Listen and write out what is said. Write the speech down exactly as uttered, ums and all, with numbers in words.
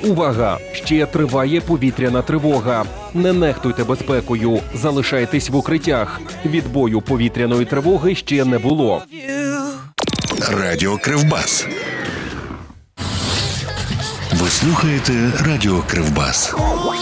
Увага! Ще триває повітряна тривога. Не нехтуйте безпекою, залишайтесь в укриттях. Відбою повітряної тривоги ще не було. Радіо Кривбас. Ви слухаєте Радіо Кривбас.